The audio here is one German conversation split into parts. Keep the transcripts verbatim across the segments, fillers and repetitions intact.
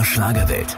der Schlagerwelt.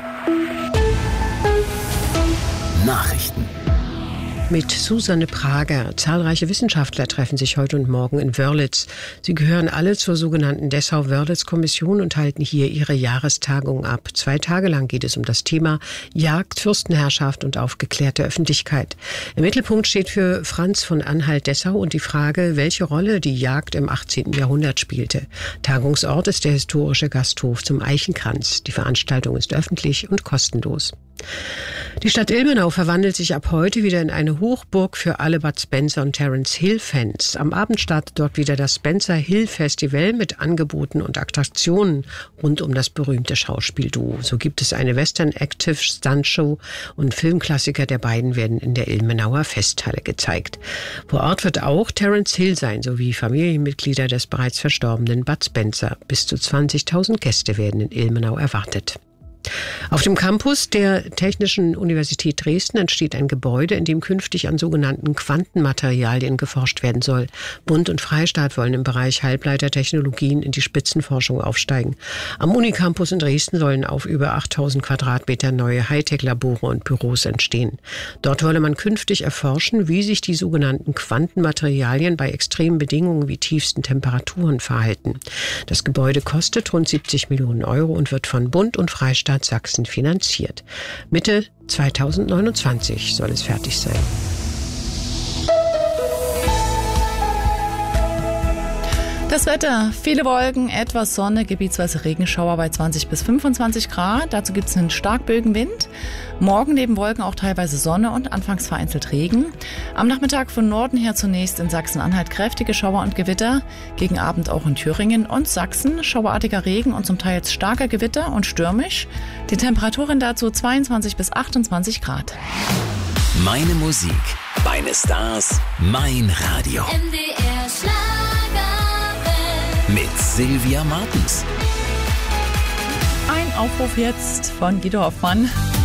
Nachrichten. Mit Susanne Prager. Zahlreiche Wissenschaftler treffen sich heute und morgen in Wörlitz. Sie gehören alle zur sogenannten Dessau-Wörlitz-Kommission und halten hier ihre Jahrestagung ab. Zwei Tage lang geht es um das Thema Jagd, Fürstenherrschaft und aufgeklärte Öffentlichkeit. Im Mittelpunkt steht für Franz von Anhalt-Dessau und die Frage, welche Rolle die Jagd im achtzehnten Jahrhundert spielte. Tagungsort ist der historische Gasthof zum Eichenkranz. Die Veranstaltung ist öffentlich und kostenlos. Die Stadt Ilmenau verwandelt sich ab heute wieder in eine Hochburg für alle Bud Spencer und Terence Hill-Fans. Am Abend startet dort wieder das Spencer Hill Festival mit Angeboten und Attraktionen rund um das berühmte Schauspielduo. So gibt es eine Western Active Stuntshow und Filmklassiker der beiden werden in der Ilmenauer Festhalle gezeigt. Vor Ort wird auch Terence Hill sein, sowie Familienmitglieder des bereits verstorbenen Bud Spencer. Bis zu zwanzigtausend Gäste werden in Ilmenau erwartet. Auf dem Campus der Technischen Universität Dresden entsteht ein Gebäude, in dem künftig an sogenannten Quantenmaterialien geforscht werden soll. Bund und Freistaat wollen im Bereich Halbleitertechnologien in die Spitzenforschung aufsteigen. Am Unicampus in Dresden sollen auf über achttausend Quadratmeter neue Hightech-Labore und Büros entstehen. Dort wolle man künftig erforschen, wie sich die sogenannten Quantenmaterialien bei extremen Bedingungen wie tiefsten Temperaturen verhalten. Das Gebäude kostet rund siebzig Millionen Euro und wird von Bund und Freistaat Sachsen finanziert. Mitte zweitausendneunundzwanzig soll es fertig sein. Das Wetter, viele Wolken, etwas Sonne, gebietsweise Regenschauer bei zwanzig bis fünfundzwanzig Grad. Dazu gibt es einen Starkbögenwind. Morgen neben Wolken auch teilweise Sonne und anfangs vereinzelt Regen. Am Nachmittag von Norden her zunächst in Sachsen-Anhalt kräftige Schauer und Gewitter. Gegen Abend auch in Thüringen und Sachsen schauerartiger Regen und zum Teil starker Gewitter und stürmisch. Die Temperaturen dazu zweiundzwanzig bis achtundzwanzig Grad. Meine Musik, meine Stars, mein Radio. M D R Schlagerwelt. Mit Sylvia Martens. Ein Aufruf jetzt von Guido Hoffmann.